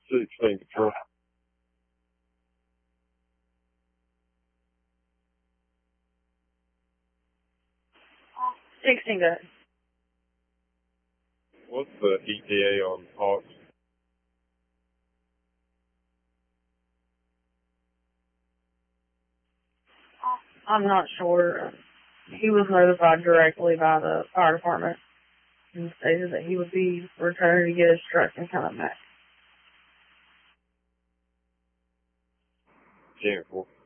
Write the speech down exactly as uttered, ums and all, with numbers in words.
sixteen Patrol. sixteen, go ahead. What's the E T A on Hawks? I'm not sure. He was notified directly by the fire department and stated that he would be returning to get his truck and coming back. ten four.